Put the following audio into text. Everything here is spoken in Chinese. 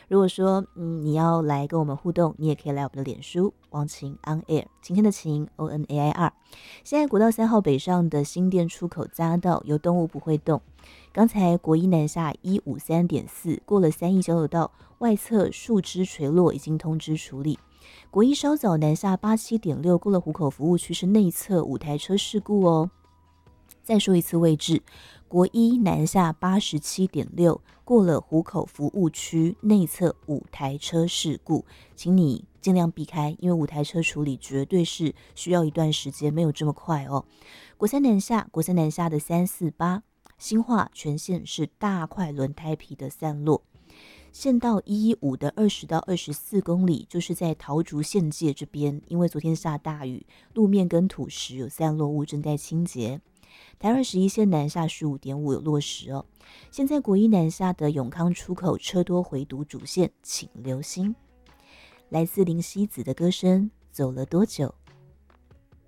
如果说你要来跟我们互动，你也可以来我们的脸书王晴 On Air， 晴天的晴 ONAIR。现在国道3号北上的新店出口匝道有动物不会动，刚才国一南下153.4过了3义交流道外侧树枝垂落，已经通知处理。国一稍早南下87.6过了湖口服务区是内侧5台车事故哦。再说一次位置，国一南下87.6过了湖口服务区内侧5台车事故，请你尽量避开，因为5台车处理绝对是需要一段时间，没有这么快哦。国三南下的348新化全线是大块轮胎皮的散落，县道115的20到24公里就是在桃竹县界这边，因为昨天下大雨，路面跟土石有散落物正在清洁。台21线南下15.5有落石哦。现在国一南下的永康出口车多回堵主线，请留心。来自林夕子的歌声，走了多久？